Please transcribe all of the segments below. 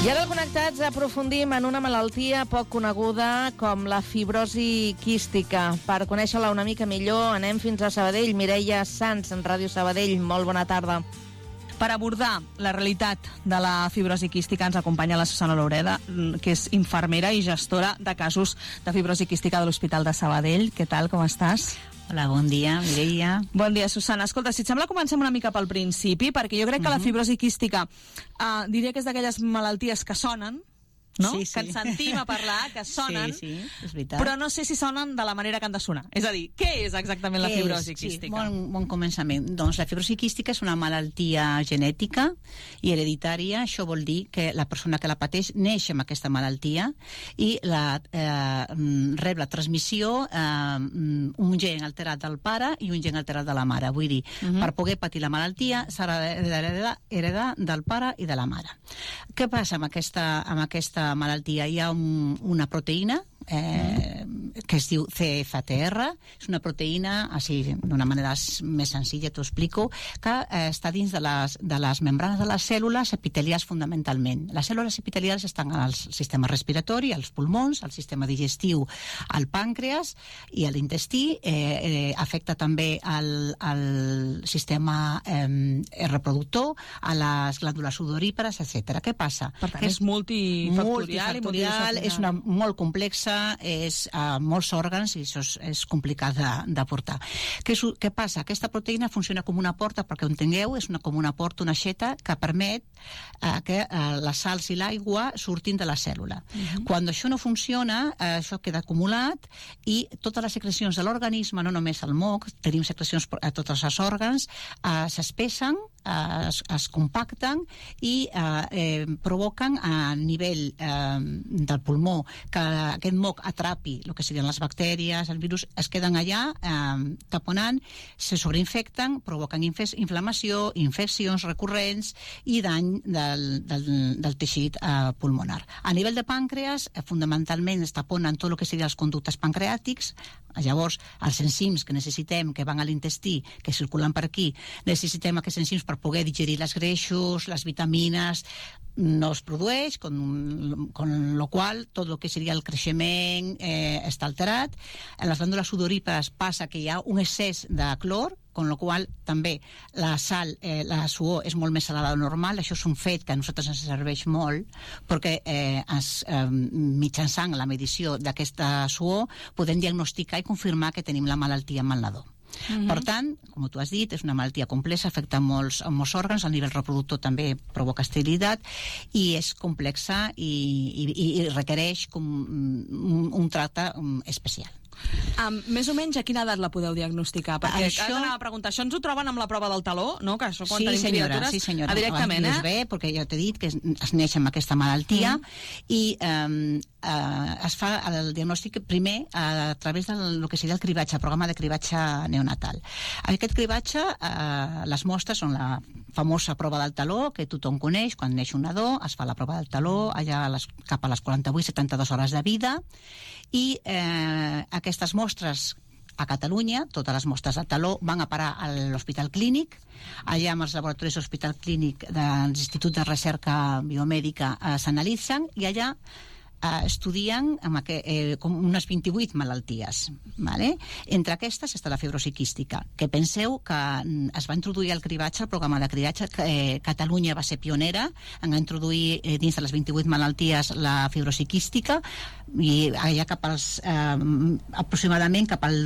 I ara al Connectats aprofundim en una malaltia poc coneguda com la fibrosi quística. Per conèixer-la una mica millor anem fins a Sabadell. Mireia Sans, en Ràdio Sabadell, molt bona tarda. Per abordar la realitat de la fibrosi quística ens acompanya la Susana Loureda, que és infermera i gestora de casos de fibrosi quística de l'Hospital de Sabadell. Què tal, com estàs? Hola, bon dia, Mireia. Bon dia, Susana. Escolta, si et sembla, comencem una mica pel principi, perquè jo crec que la fibrosi quística diria que és d'aquelles malalties que sonen, no? Sí. Que ens sentim a parlar, que sonen, sí, és veritat. però no sé si sonen de la manera que han de sonar. És a dir, què és exactament la fibrosi quística? Sí, bon començament. Doncs la fibrosi quística és una malaltia genètica i hereditària. Això vol dir que la persona que la pateix neix amb aquesta malaltia i rep la transmissió un gen alterat del pare i un gen alterat de la mare. Vull dir, per poder patir la malaltia s'ha d'heredar del pare i de la mare. Què passa amb aquesta malaltia? Hi ha una proteïna que es diu CFTR, és una proteïna, així d'una manera més senzilla t'ho explico, que està dins de les membranes de les cèl·lules epitelials fundamentalment. Les cèl·lules epitelials estan al sistema respiratori, als pulmons, al sistema digestiu, al pàncreas i a l'intestí, afecta també al sistema reproductor, a les glàndules sudorípares, etc. Què passa? Per tant, és multifactorial, és una molt complexa, és molts òrgans i això és complicat de portar. Què passa? Aquesta proteïna funciona com una porta, perquè ho entengueu, és com una porta, una aixeta que permet que les sals i l'aigua surtin de la cèl·lula. Quan això no funciona, això queda acumulat i totes les secrecions de l'organisme, no només el moc, tenim secrecions a tots els òrgans, s'espessen, es compacten i provoquen a nivell del pulmó que aquest moc atrapi el que serien les bactèries, els virus, es queden allà taponant, se sobreinfecten, provoquen inflamació, infeccions recurrents i dany del teixit pulmonar. A nivell de pàncreas, fundamentalment es taponen tot el que serien els conductes pancreàtics. Llavors, els enzims que necessitem, que van a l'intestí, que circulen per aquí, necessitem aquests enzims per poder digerir els greixos, les vitamines, no es produeix, con lo qual tot el que seria el creixement està alterat. En les glàndules sudorípares passa que hi ha un excés de clor, con lo qual també la sal, la suor és molt més salada del normal. Això és un fet que a nosaltres ens serveix molt perquè mitjançant la medició d'aquesta suor podem diagnosticar i confirmar que tenim la malaltia amb el nadó. Per tant, com tu has dit, és una malaltia complexa, afecta molts òrgans, a nivell reproductor també provoca esterilitat i és complexa i requereix un tracte especial. Més o menys a quina edat la podeu diagnosticar? Perquè ara anava a preguntar, això ens ho troben amb la prova del taló, no? Que això quan tenim criatures... Sí, senyora, directament, bé, perquè ja t'he dit que es neix amb aquesta malaltia i es fa el diagnòstic primer a través del que seria el cribatge, el programa de cribatge neonatal. Aquest cribatge, les mostres són la famosa prova del taló, que tothom coneix, quan neix un nadó, es fa la prova del taló, allà cap a les 48-72 hores de vida, i aquestes mostres a Catalunya, totes les mostres de taló, van a parar a l'Hospital Clínic. Allà amb els laboratoris de l'Hospital Clínic de l'Institut de Recerca Biomèdica s'analitzen i allà estudien com unes 28 malalties. Vale? Entre aquestes està la fibrosi quística, que penseu que es va introduir el cribatge, el programa de cribatge. Catalunya va ser pionera en introduir dins de les 28 malalties la fibrosi quística i allà aproximadament cap al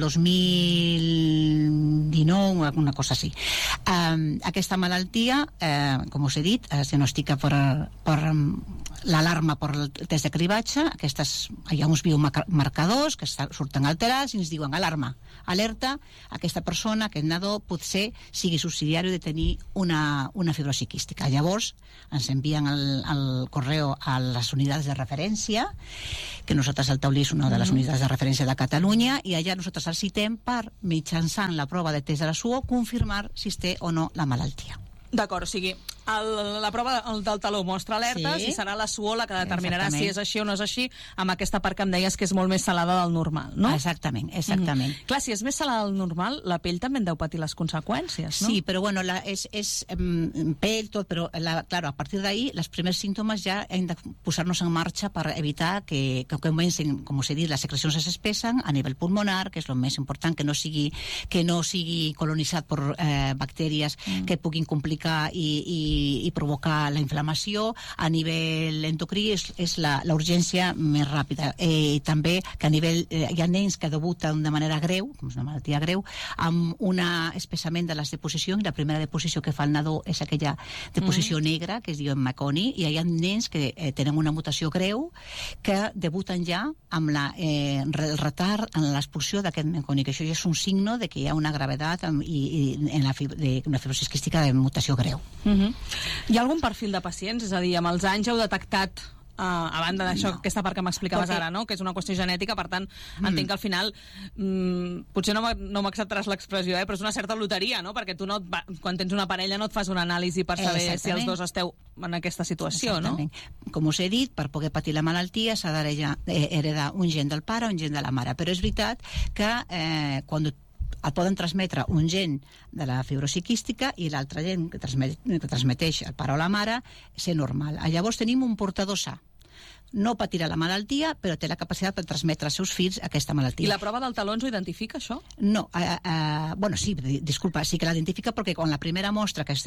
2019, alguna cosa així. Aquesta malaltia, com us he dit, es diagnostica per l'alarma per el test de cribatge. Hi ha uns biomarcadors que surten alterats i ens diuen alarma, alerta, aquesta persona, aquest nadó, potser sigui subsidiari de tenir una fibrosi quística. Llavors ens envien el correu a les unitats de referència, que nosaltres al Taulí és una de les unitats de referència de Catalunya, i allà nosaltres el citem per, mitjançant la prova de test de la suor, confirmar si es té o no la malaltia. D'acord, o sigui, la prova del taló mostra alertes i serà la suor la que determinarà si és així o no és així, amb aquesta part que em deies que és molt més salada del normal, no? Exactament. Clar, si és més salada del normal, la pell també en deu patir les conseqüències, no? Sí, però bueno, és pell, tot, però claro, a partir d'ahí, els primers símptomes ja hem de posar-nos en marxa per evitar que comencin, com us he dit, les secrecions s'espessen a nivell pulmonar, que és el més important, que no sigui colonitzat per bactèries que puguin complicar i provocar la inflamació. A nivell endocrí és la urgència més ràpida. També que a nivell hi ha nens que debuten de manera greu, com és una malaltia greu, amb un espessament de les deposicions. La primera deposició que fa el nadó és aquella deposició negra, que es diu Meconi, i hi ha nens que tenen una mutació greu que debuten ja amb el retard en l'expulsió d'aquest Meconi, que això ja és un signe de que hi ha una gravetat una fibrosi quística de mutació greu. Hi ha algun perfil de pacients? És a dir, amb els anys heu detectat, a banda d'això, aquesta part que m'explicaves ara, no? Que és una qüestió genètica, per tant, entenc que al final, potser no m'acceptaràs l'expressió, però és una certa loteria, no? Perquè tu quan tens una parella no et fas una anàlisi per saber si els dos esteu en aquesta situació, no? Com us he dit, per poder patir la malaltia s'ha d'heredar un gen del pare o un gen de la mare, però és veritat que quan et poden transmetre un gen de la fibrosi quística i l'altre gen que transmeteix el pare o la mare és normal. Llavors tenim un portador sa. No patirà la malaltia, però té la capacitat per transmetre als seus fills aquesta malaltia. I la prova del taló ens ho identifica, això? No, bueno, sí, disculpa, sí que l'identifica perquè quan la primera mostra que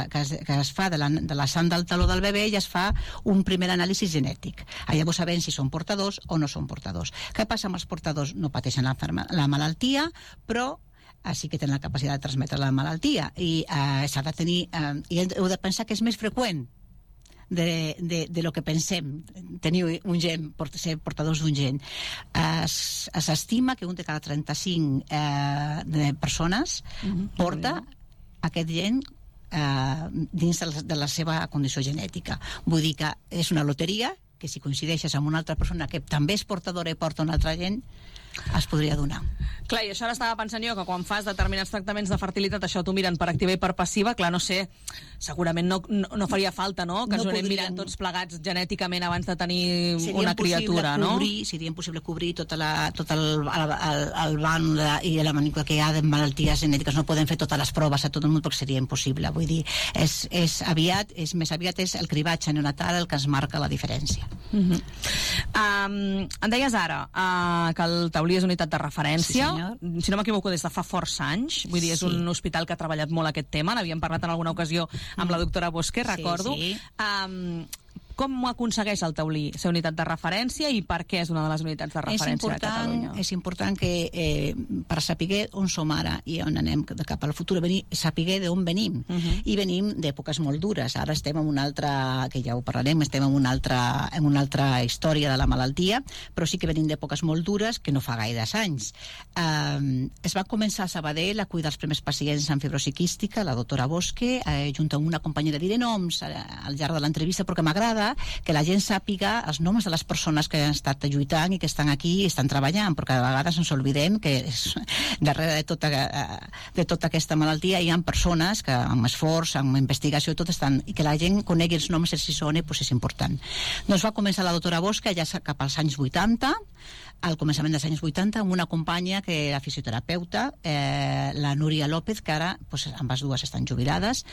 es fa de la sang del taló del bebè ja es fa un primer anàlisi genètic. Llavors sabem si són portadors o no són portadors. Què passa amb els portadors? No pateixen la malaltia, però sí que tenen la capacitat de transmetre la malaltia i s'ha de tenir, i heu de pensar que és més freqüent de lo que pensem, tenir un gen, ser portadors d'un gen. S'estima que un de cada 35 persones porta aquest gen dins de la seva condició genètica. Vull dir que és una loteria que si coincideixes amb una altra persona que també és portadora i porta un altre gen, es podria donar. Clar, i això ara estava pensant jo, que quan fas determinats tractaments de fertilitat, això t'ho miren per activa i per passiva, clar, no sé, segurament no faria falta, no?, que ens ho anem mirant tots plegats genèticament abans de tenir una criatura, no? Seria impossible cobrir tot el banc i la manícula que hi ha de malalties genètiques. No podem fer totes les proves a tot el món perquè seria impossible. Vull dir, és més aviat és el cribatge neonatal el que ens marca la diferència. Em deies ara que el Taulí és unitat de referència. Sí, si no m'equivoco, des de fa força anys. Vull dir, és un hospital que ha treballat molt aquest tema. N'havíem parlat en alguna ocasió amb la doctora Bosque, recordo. Sí. Com aconsegueix el Taulí ser unitat de referència i per què és una de les unitats de referència de Catalunya? És important que per saber on som ara i on anem cap al futur, saber d'on venim. I venim d'èpoques molt dures. Ara estem en una altra, que ja ho parlarem, estem en una altra història de la malaltia, però sí que venim d'èpoques molt dures que no fa gaires anys. Es va començar a Sabadell a cuidar els primers pacients amb fibrosi quística, la doctora Bosque, junt amb una companyera, diré noms al llarg de l'entrevista perquè m'agrada que la gent sàpiga els noms de les persones que han estat lluitant i que estan aquí i estan treballant, perquè a vegades ens oblidem que darrere de tota aquesta malaltia hi ha persones que amb esforç, amb investigació, tot estan, i que la gent conegui els noms i si sona, és important. Doncs va començar la doctora Bosque ja cap als anys 80, al començament dels anys 80, amb una companya que era fisioterapeuta, la Núria López, que ara ambes dues estan jubilades,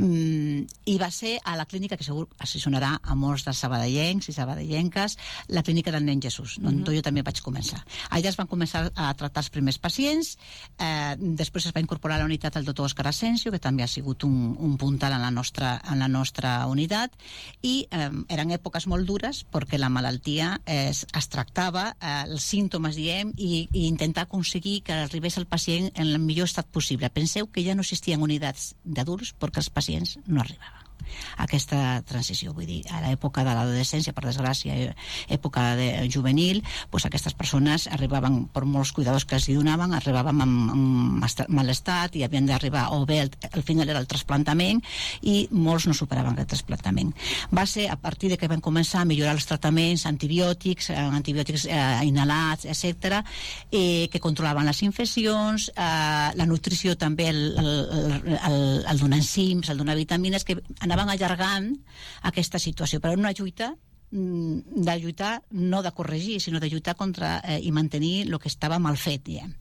i va ser a la clínica que segur es sonarà a molts dels sabadellencs i sabadellenques, la clínica del Nen Jesús, on jo també vaig començar. Allà es van començar a tractar els primers pacients, després es va incorporar a la unitat el doctor Òscar Asensio, que també ha sigut un puntal en la nostra unitat, i eren èpoques molt dures perquè la malaltia es tractava, els símptomes, diem, i intentar aconseguir que arribés el pacient en el millor estat possible. Penseu que ja no existien unitats d'adults perquè els pacients no arribaven a aquesta transició. Vull dir, a l'època de l'adolescència, per desgràcia, època juvenil, doncs aquestes persones arribaven, per molts cuidadors que els donaven, arribaven amb mal estat i havien d'arribar, o bé al final era el trasplantament, i molts no superaven aquest trasplantament. Va ser a partir de que vam començar a millorar els tractaments, antibiòtics inhalats, etc., que controlaven les infeccions, la nutrició també, el donar enzims, el donar vitamines, que anaven allargant aquesta situació, però en una lluita de lluitar, no de corregir, sinó de lluitar contra i mantenir el que estava mal fet, diguem.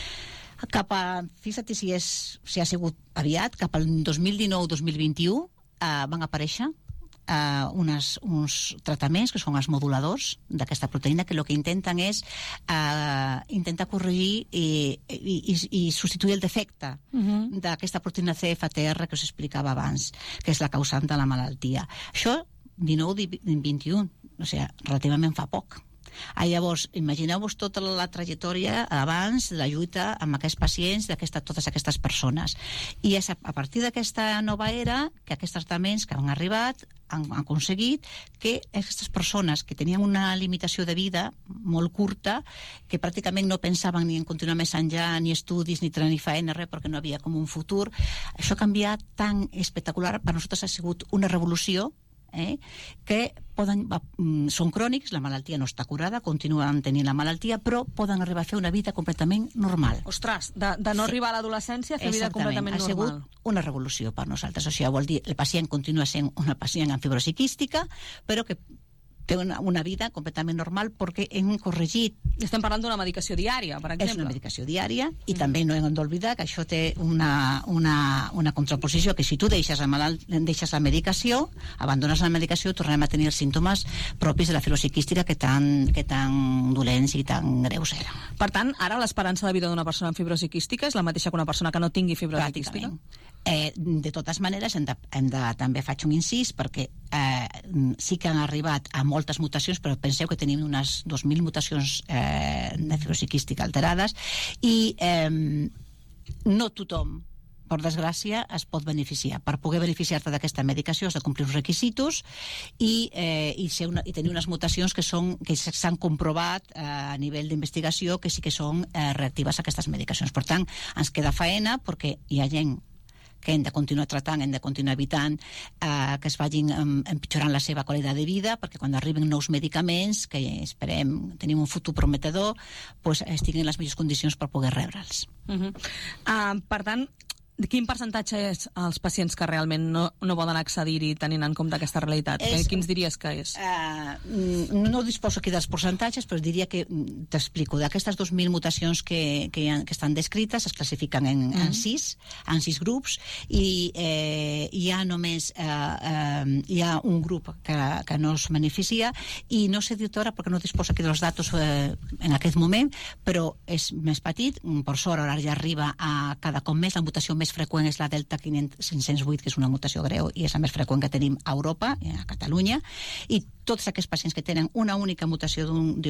Fixa't si ha sigut aviat, cap al 2019-2021 van aparèixer uns tractaments que són els moduladors d'aquesta proteïna, que el que intenten és intentar corregir i substituir el defecte d'aquesta proteïna CFTR que us explicava abans, que és la causant de la malaltia. Això 19-21, o sigui, relativament fa poc. Llavors, imagineu-vos tota la trajectòria abans de la lluita amb aquests pacients, totes aquestes persones. I és a partir d'aquesta nova era que aquests tractaments que han arribat han aconseguit que aquestes persones que tenien una limitació de vida molt curta, que pràcticament no pensaven ni en continuar més enllà, ni estudis, ni tenir feina, res, perquè no havia com un futur, això ha canviat tan espectacular. Per nosaltres ha sigut una revolució, que són crònics, la malaltia no està curada, continuen tenint la malaltia, però poden arribar a fer una vida completament normal. Ostres, de no arribar a l'adolescència a fer vida completament normal. Ha sigut una revolució per nosaltres. Això vol dir, el pacient continua sent una pacient amb fibrosi quística, però que té una vida completament normal perquè hem corregit. Estem parlant d'una medicació diària, per exemple. És una medicació diària i també no hem d'oblidar que això té una contraposició, que si tu deixes la medicació, abandones la medicació, tornem a tenir els símptomes propis de la fibrosi quística que tan dolents i tan greus eren. Per tant, ara l'esperança de vida d'una persona amb fibrosi quística és la mateixa que una persona que no tingui fibrosi quística? De totes maneres, també faig un incís, perquè sí que han arribat a moltes mutacions, però penseu que tenim unes 2.000 mutacions de fibrosi quística alterades i no tothom, per desgràcia, es pot beneficiar. Per poder beneficiar-te d'aquesta medicació has de complir uns requisitos i tenir unes mutacions que s'han comprovat a nivell d'investigació que sí que són reactives a aquestes medicacions. Per tant, ens queda faena perquè hi ha gent que hem de continuar tratant, hem de continuar evitant que es vagin empitjorant la seva qualitat de vida, perquè quan arriben nous medicaments, que esperem tenim un futur prometedor, pues, estiguin en les millors condicions per poder rebre'ls. Per tant, quin percentatge és els pacients que realment no poden accedir-hi tenint en compte aquesta realitat? Quins diries que és? No disposo aquí dels percentatges, però diria que, t'explico, d'aquestes 2.000 mutacions que estan descrites es classifiquen en 6 grups i hi ha només hi ha un grup que no es beneficia i no sé dir ara perquè no disposo aquí dels datos en aquest moment, però és més petit, per sort ara ja arriba a cada cop més, la mutació més freqüent és la Delta 508, que és una mutació greu i és la més freqüent que tenim a Europa, a Catalunya, i tots aquests pacients que tenen una única mutació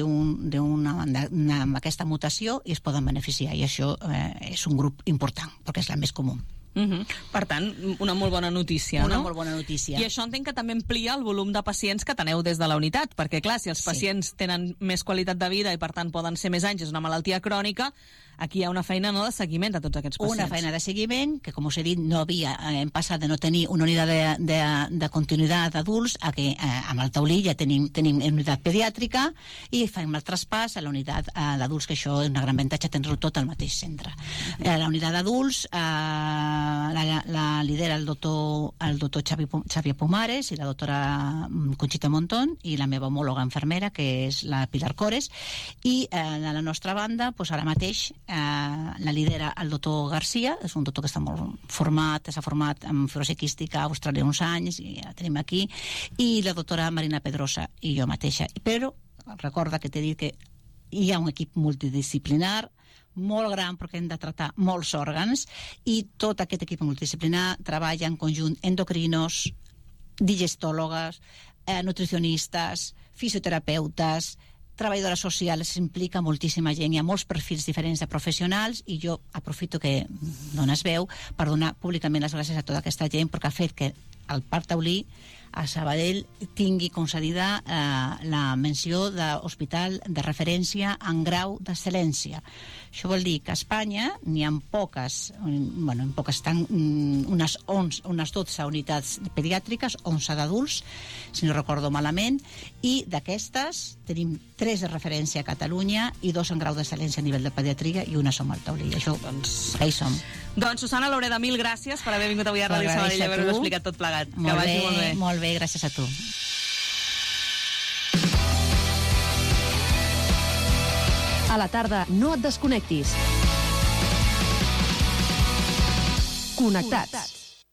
amb aquesta mutació i es poden beneficiar, i això és un grup important, perquè és la més comú. Per tant, una molt bona notícia, no? Una molt bona notícia. I això entenc que també amplia el volum de pacients que teneu des de la unitat, perquè clar, si els pacients tenen més qualitat de vida i per tant poden ser més anys, és una malaltia crònica, aquí hi ha una feina de seguiment de tots aquests pacients. Una feina de seguiment, que com us he dit, hem passat de no tenir una unitat de continuïtat d'adults a que amb el taulí ja tenim unitat pediàtrica i fem el traspàs a la unitat d'adults, que això és un gran avantatge tenir-ho tot al mateix centre. La unitat d'adults la lidera el doctor Xavier Pomares i la doctora Conxita Montón i la meva homòloga infermera, que és la Pilar Cores, i a la nostra banda, ara mateix la lidera el doctor Garcia, és un doctor que està molt format, s'ha format en fibrosi quística a Austràlia uns anys, i la tenim aquí, i la doctora Marina Pedrosa i jo mateixa. Però recorda que t'he dit que hi ha un equip multidisciplinar molt gran perquè hem de tractar molts òrgans i tot aquest equip multidisciplinar treballa en conjunt endocrinos, digestòlogues, nutricionistes, fisioterapeutes, treballadores socials, s'implica moltíssima gent, hi ha molts perfils diferents de professionals i jo aprofito que dones veu per donar públicament les gràcies a tota aquesta gent perquè ha fet que el Parc Taulí a Sabadell tingui concedida la menció d'hospital de referència en grau d'excel·lència. Això vol dir que a Espanya n'hi ha poques, estan unes 12 unitats pediàtriques, 11 d'adults, si no recordo malament, i d'aquestes tenim 3 de referència a Catalunya i 2 en grau d'excel·lència a nivell de pediatria i una som al Taulí. Això, doncs, que hi som. Doncs, Susana Laureda, mil gràcies per haver vingut avui a Ràdio Sabadell i haver-ho explicat tot plegat. Que vagi molt bé. Molt bé, gràcies a tu. A la tarda, no et desconnectis. Connectats.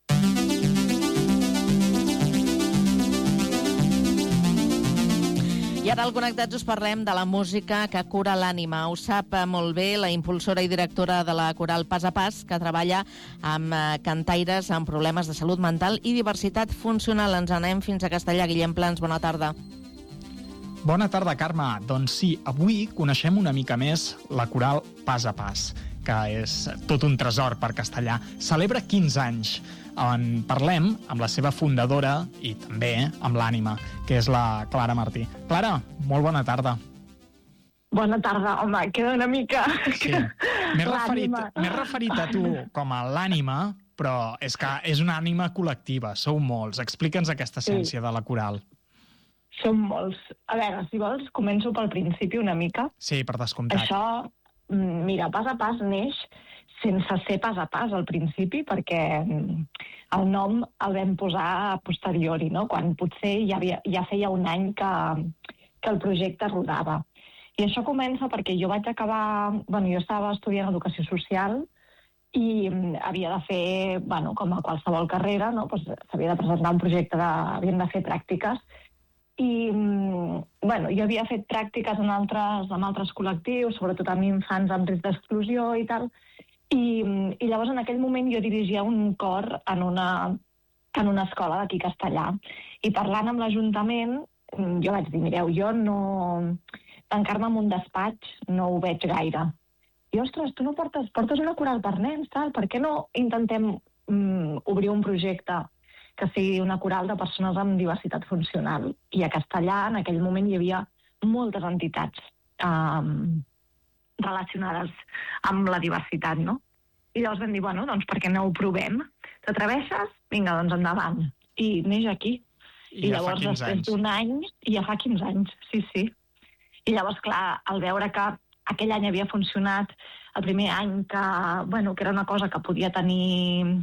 I ara al Connectats us parlem de la música que cura l'ànima. Ho sap molt bé la impulsora i directora de la coral Pas a Pas, que treballa amb cantaires amb problemes de salut mental i diversitat funcional. Ens anem fins a Castellà. Guillem Plans, bona tarda. Bona tarda, Carme. Doncs sí, avui coneixem una mica més la coral Pas a Pas, que és tot un tresor per Castellà. Celebra 15 anys. En parlem amb la seva fundadora i també amb l'ànima, que és la Clara Martí. Clara, molt bona tarda. Bona tarda, home, queda una mica... Sí, m'he referit a tu com a l'ànima, però és que és una ànima col·lectiva, sou molts. Explica'ns aquesta essència de la coral. Som molts. A veure, si vols, començo pel principi una mica. Sí, per descomptat. Això, mira, Pas a Pas neix sense ser Pas a Pas al principi, perquè el nom el vam posar a posteriori, no? Quan potser ja feia un any que el projecte rodava. I això comença perquè jo vaig acabar... jo estava estudiant Educació Social i havia de fer, com a qualsevol carrera, no? S'havia de presentar un projecte, havíem de fer pràctiques. I jo havia fet pràctiques en altres col·lectius, sobretot amb infants amb risc d'exclusió i tal, i llavors en aquell moment jo dirigia un cor en una escola d'aquí Castellà. I parlant amb l'Ajuntament, jo vaig dir, mireu, jo no... tancar-me en un despatx no ho veig gaire. I, ostres, tu no portes una coral per nens, tal? Per què no intentem obrir un projecte que sigui una coral de persones amb diversitat funcional? I a Castellà, en aquell moment, hi havia moltes entitats relacionades amb la diversitat, no? I llavors vam dir, doncs per què no ho provem? T'atreveixes? Vinga, doncs endavant. I neix aquí. I llavors, després d'un any, i ja fa 15 anys, sí. I llavors, clar, al veure que aquell any havia funcionat, el primer any que era una cosa que podia tenir...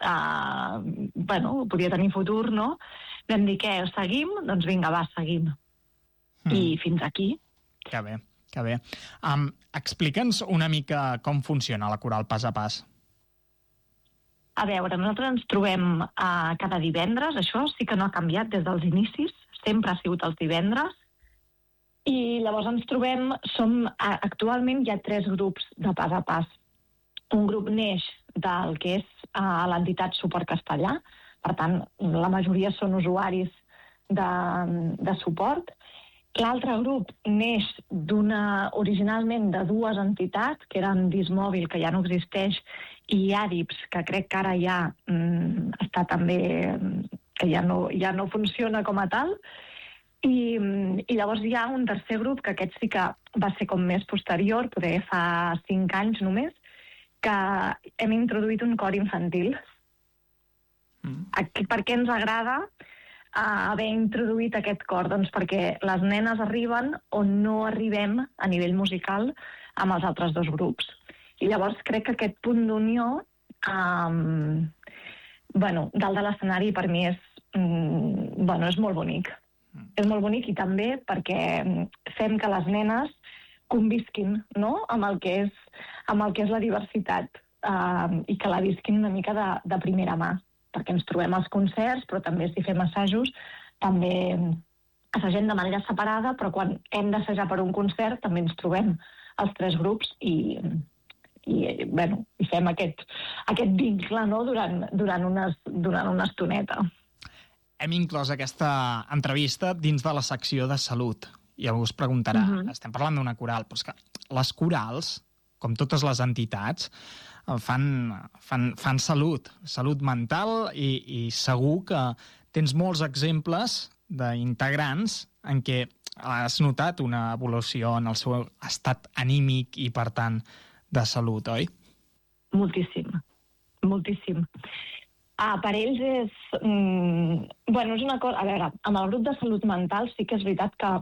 podia tenir futur, no? Vam dir, què, seguim? Doncs vinga, va, seguim. I fins aquí. Que bé. Explica'ns una mica com funciona la coral Pas a Pas. A veure, nosaltres ens trobem cada divendres, això sí que no ha canviat des dels inicis, sempre ha sigut els divendres, i llavors ens trobem, actualment hi ha 3 grups de Pas a Pas. Un grup neix del que és l'entitat Suport Castellà, per tant, la majoria són usuaris de suport. L'altre grup neix originalment de 2 entitats, que eren Dismòbil, que ja no existeix, i Àdips, que crec que ara ja està també, que ja no funciona com a tal. I llavors hi ha un tercer grup, que aquest sí que va ser com més posterior, potser fa 5 anys només, que hem introduït un cor infantil. Per què ens agrada haver introduït aquest cor? Doncs perquè les nenes arriben on no arribem a nivell musical amb els altres 2 grups. I llavors crec que aquest punt d'unió, dalt de l'escenari per mi és molt bonic. És molt bonic i també perquè fem que les nenes convisquin, no?, amb el que és la diversitat i que la visquin una mica de primera mà, perquè ens trobem als concerts, però també si fem assajos, també assagem de manera separada, però quan hem d'assajar per un concert també ens trobem els 3 grups i fem aquest vincle, no?, durant una estoneta. Hem inclòs aquesta entrevista dins de la secció de salut. I algú es preguntarà, estem parlant d'una coral, però és que les corals, com totes les entitats, fan salut mental i segur que tens molts exemples d'integrants en què has notat una evolució en el seu estat anímic i, per tant, de salut, oi? Moltíssim. Per ells és... és una cosa... A veure, amb el grup de salut mental sí que és veritat que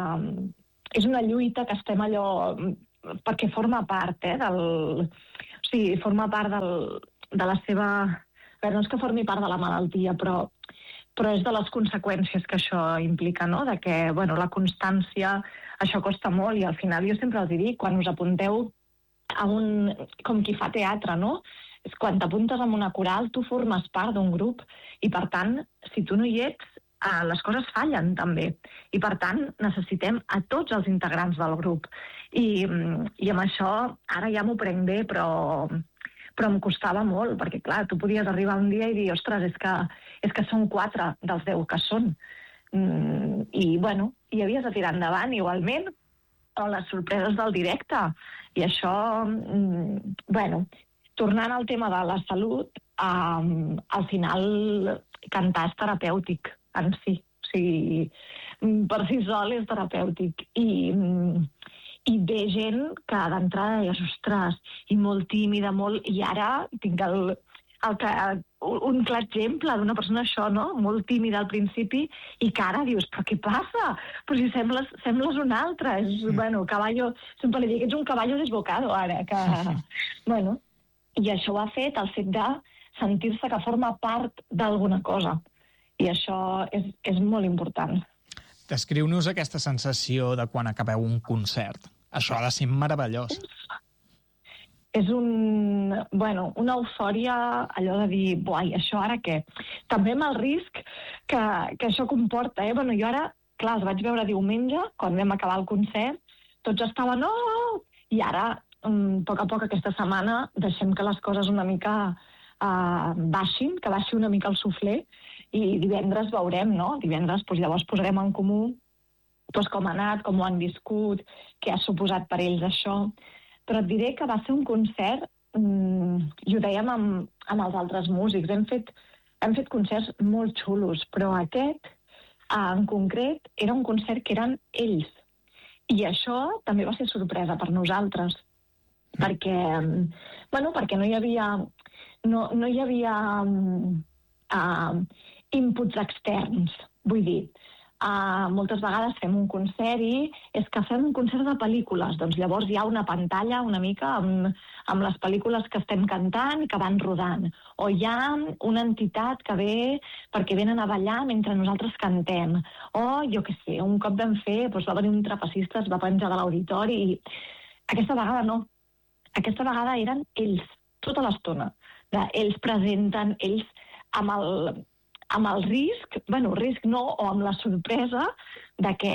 és una lluita que estem allò... perquè forma part, del... O Sí, forma part de la seva... Bé, no és que formi part de la malaltia, però és de les conseqüències que això implica, no? De que, bueno, la constància, això costa molt, i al final jo sempre els dic, quan us apunteu a com qui fa teatre, no? És quan t'apuntes a una coral, tu formes part d'un grup, i per tant, si tu no hi ets, les coses fallen també, i per tant necessitem a tots els integrants del grup, i amb això ara ja m'ho prenc bé, però em costava molt, perquè clar, tu podies arribar un dia i dir, ostres, és que són 4 dels 10 que són, i bueno, i havies de tirar endavant igualment, o les sorpreses del directe, i això, bueno, tornant al tema de la salut, al final cantar és terapèutic en si, o sigui, per si sol és terapèutic, i ve gent que d'entrada deies, ostres, i molt tímida, i ara tinc un clar exemple d'una persona això, no? Molt tímida al principi, i que ara dius, però què passa? Però si sembles un altre, bueno, caballo, sempre li dic, ets un caballo desbocado ara, que, bueno, i això ho ha fet el fet de sentir-se que forma part d'alguna cosa, i això és molt important. Descriu-nos aquesta sensació de quan acabeu un concert. Això ha de ser meravellós. És una eufòria, allò de dir, buai, això ara què? També amb el risc que això comporta, eh? Bueno, jo ara, clar, els vaig veure diumenge, quan vam acabar el concert, tots estaven, oh! I ara, a poc aquesta setmana, deixem que les coses una mica baixin, que baixi una mica el suflé, i divendres veurem, no? Divendres, doncs, llavors posarem en comú com ha anat, com ho han viscut, què ha suposat per ells això. Però et diré que va ser un concert, i ho dèiem amb els altres músics, hem fet concerts molt xulos, però aquest, en concret, era un concert que eren ells. I això també va ser sorpresa per nosaltres, perquè no hi havia inputs externs, vull dir. Moltes vegades fem un concert i és que fem un concert de pel·lícules, doncs llavors hi ha una pantalla una mica amb les pel·lícules que estem cantant i que van rodant, o hi ha una entitat que ve perquè venen a ballar mentre nosaltres cantem, o jo què sé, un cop vam fer, doncs va venir un trapecista, es va penjar de l'auditori, i aquesta vegada no, aquesta vegada eren ells, tota l'estona, ells presenten, ells amb el risc, risc no, o amb la sorpresa de que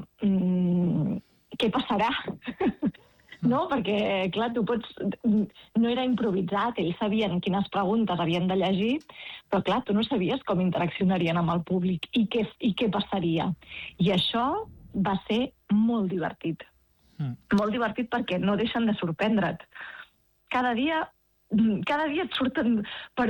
què passarà? No? Perquè, clar, no era improvisat, ells sabien quines preguntes havien de llegir, però, clar, tu no sabies com interaccionarien amb el públic i què passaria. I això va ser molt divertit. Molt divertit perquè no deixen de sorprendre't. Cada dia et surten per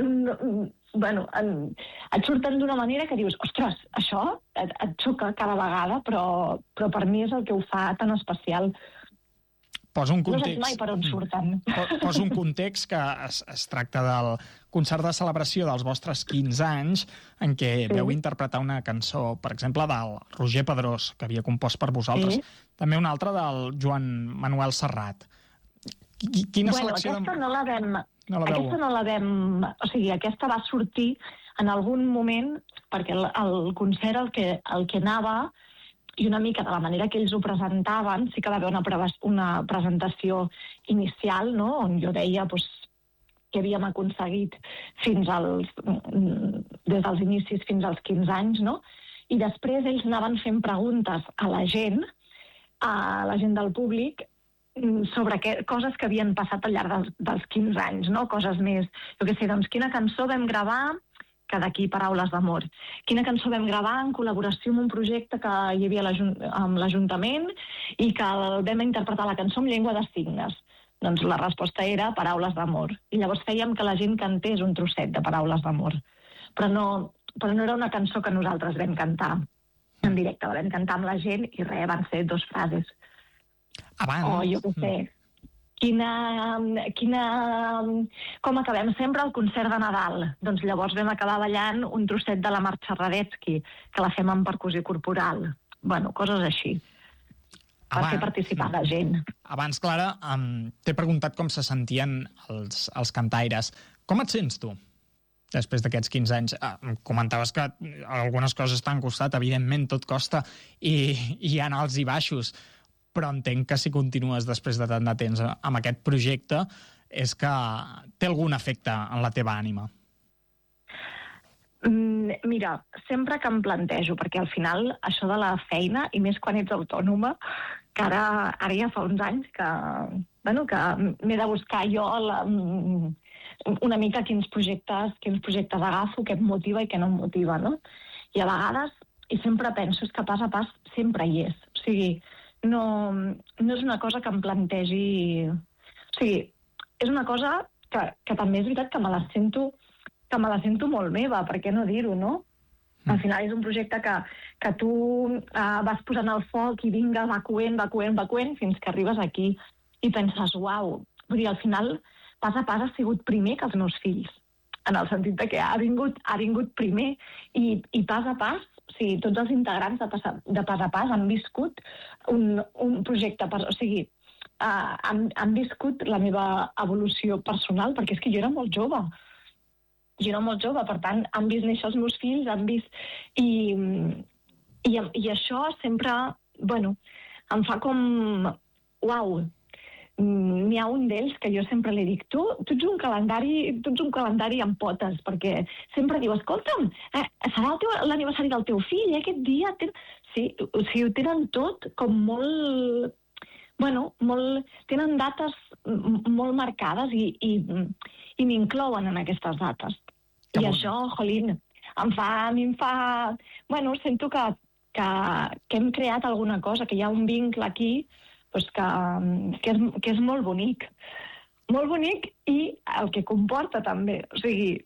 et surten d'una manera que dius, ostres, això et xoca cada vegada, però per mi és el que ho fa tan especial. Posa un context. No saps mai per on surten. Posa un context que es tracta del concert de celebració dels vostres 15 anys, en què veu interpretar una cançó, per exemple, del Roger Pedrós, que havia compost per vosaltres. També una altra del Joan Manuel Serrat. Quina selecció... Aquesta no la vam... O sigui, aquesta va sortir en algun moment, perquè el concert el que anava, i una mica de la manera que ells ho presentaven, sí que va haver una presentació inicial, no?, on jo deia que havíem aconseguit des dels inicis fins als 15 anys, no? I després ells anaven fent preguntes a la gent del públic, sobre coses que havien passat al llarg dels 15 anys, no? Coses més, jo què sé, doncs quina cançó vam gravar, que d'aquí Paraules d'amor, quina cançó vam gravar en col·laboració amb un projecte que hi havia amb l'Ajuntament i que vam interpretar la cançó en llengua de signes. Doncs la resposta era Paraules d'amor. I llavors fèiem que la gent cantés un trosset de Paraules d'amor. Però no era una cançó que nosaltres vam cantar en directe, la vam cantar amb la gent i res, van ser 2 frases. O jo què sé, com acabem sempre el concert de Nadal? Doncs llavors vam acabar ballant un trosset de la Marxa Radetzky, que la fem amb percussió corporal. Bueno, coses així. per fer participar la gent. Abans, Clara, t'he preguntat com se sentien els cantaires. Com et sents tu? Després d'aquests 15 anys, comentaves que algunes coses t'han costat, evidentment tot costa, i hi ha alts i baixos, però entenc que si continues després de tant de temps amb aquest projecte és que té algun efecte en la teva ànima. Mira, sempre que em plantejo, perquè al final això de la feina, i més quan ets autònoma, que ara ja fa uns anys que m'he de buscar jo una mica quins projectes agafo, què em motiva i què no em motiva, no? I a vegades, i sempre penso, és que pas a pas sempre hi és. O sigui, no és una cosa que em plantegi... O sigui, és una cosa que també és veritat que me la sento molt meva, per què no dir-ho, no? Al final és un projecte que tu vas posant al foc i vinga, va coent, fins que arribes aquí i penses, uau, vull dir, al final pas a pas ha sigut primer que els meus fills, en el sentit que ha vingut primer i pas a pas, o sigui, tots els integrants de pas a pas han viscut un projecte, o sigui, han viscut la meva evolució personal, perquè és que jo era molt jove, per tant, han vist néixer els meus fills, han vist... I això sempre, em fa com... Uau! N'hi ha un d'ells que jo sempre li dic, tu ets un calendari amb potes, perquè sempre diu, escolta'm, serà l'aniversari del teu fill, aquest dia... Sí, o sigui, ho tenen tot com molt... tenen dates molt marcades i m'inclouen en aquestes dates. I això, jolín, a mi em fa... sento que hem creat alguna cosa, que hi ha un vincle aquí, doncs que és molt bonic. Molt bonic i el que comporta també. O sigui,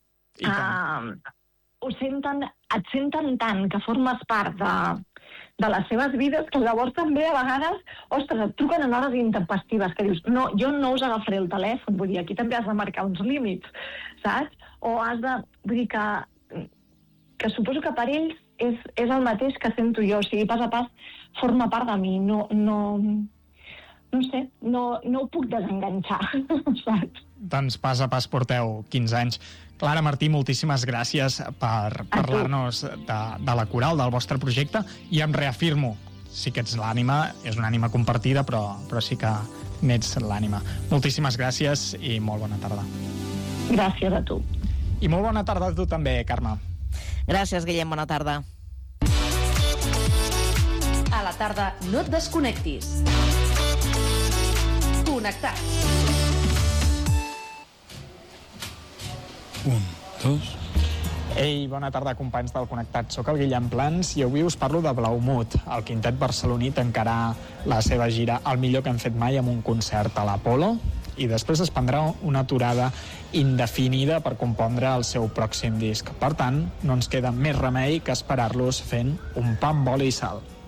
et senten tant que formes part de les seves vides, que llavors també a vegades, ostres, et truquen en hores intempestives, que dius, no, jo no us agafaré el telèfon, vull dir, aquí també has de marcar uns límits, saps? O has de... Vull dir que suposo que per ells és el mateix que sento jo, o sigui, pas a pas forma part de mi, no sé, no ho puc desenganxar, saps? Doncs pas a pas porteu 15 anys. Clara Martí, moltíssimes gràcies per parlar-nos de la coral, del vostre projecte, i em reafirmo, sí que ets l'ànima, és una ànima compartida, però sí que n'ets l'ànima. Moltíssimes gràcies i molt bona tarda. Gràcies a tu. I molt bona tarda a tu també, Carme. Gràcies, Guillem, bona tarda. A la tarda no et desconnectis. Connectats. 1, 2... Ei, bona tarda, companys del Connectat. Soc el Guillem Plans i avui us parlo de Blaumut. El quintet barceloní tancarà la seva gira El millor que hem fet mai amb un concert a l'Apolo i després es prendrà una aturada indefinida per compondre el seu pròxim disc. Per tant, no ens queda més remei que esperar-los fent un pa amb oli i sal.